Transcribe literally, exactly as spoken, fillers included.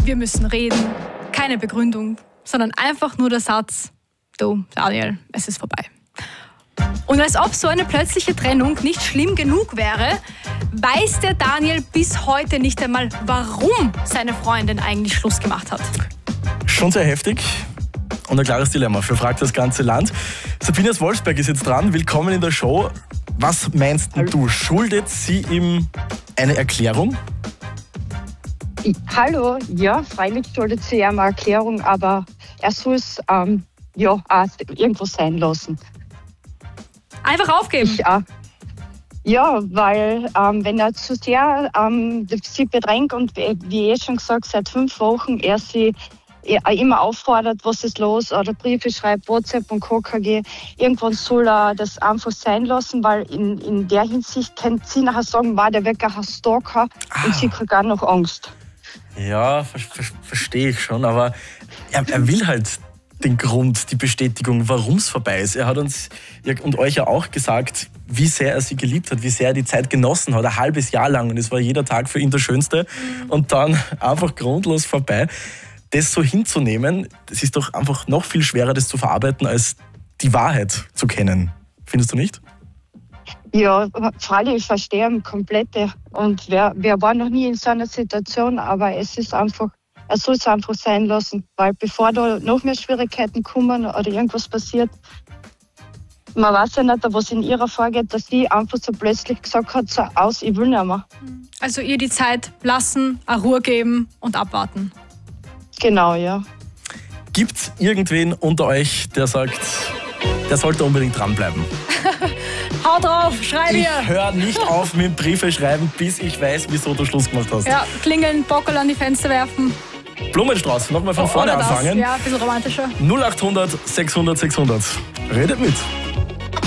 wir müssen reden, keine Begründung, sondern einfach nur der Satz, du, Daniel, es ist vorbei. Und als ob so eine plötzliche Trennung nicht schlimm genug wäre, weiß der Daniel bis heute nicht einmal, warum seine Freundin eigentlich Schluss gemacht hat. Schon sehr heftig und ein klares Dilemma für Fragt das ganze Land. Sabine aus Wolfsberg ist jetzt dran. Willkommen in der Show. Was meinst du? Schuldet sie ihm eine Erklärung? Hallo, ja, freilich schuldet sie ihm eine Erklärung, aber er soll es ähm, ja, auch irgendwo sein lassen. Einfach aufgeben? Ich, äh, ja, weil ähm, wenn er zu sehr ähm, sie bedrängt und wie eh schon gesagt, seit fünf Wochen er sie er immer auffordert, was ist los, oder Briefe schreibt, WhatsApp und Co. K G. Irgendwann soll er das einfach sein lassen, weil in, in der Hinsicht kann sie nachher sagen, war der wirklich ein Stalker ah. und sie kriegt auch noch Angst. Ja, ver ver verstehe ich schon, aber er, er will halt den Grund, die Bestätigung, warum es vorbei ist. Er hat uns und euch ja auch gesagt, wie sehr er sie geliebt hat, wie sehr er die Zeit genossen hat, ein halbes Jahr lang, und es war jeder Tag für ihn der schönste, mhm. und dann einfach grundlos vorbei. Das so hinzunehmen, das ist doch einfach noch viel schwerer, das zu verarbeiten, als die Wahrheit zu kennen. Findest du nicht? Ja, freilich, ich verstehe ihn komplett. Und wer, wer war noch nie in so einer Situation, aber es ist einfach, er soll es einfach sein lassen, weil bevor da noch mehr Schwierigkeiten kommen oder irgendwas passiert, man weiß ja nicht, was in ihrer vorgeht, dass sie einfach so plötzlich gesagt hat, so aus, ich will nicht mehr. Also ihr die Zeit lassen, eine Ruhe geben und abwarten. Genau, ja. Gibt es irgendwen unter euch, der sagt, der sollte unbedingt dranbleiben? Hau drauf, schreib ihr! Ich höre nicht auf mit Briefe schreiben, bis ich weiß, wieso du Schluss gemacht hast. Ja, klingeln, Bockel an die Fenster werfen. Blumenstrauß, nochmal von oh, vorne anfangen. Ja, ein bisschen romantischer. null achthundert sechshundert sechshundert. Redet mit.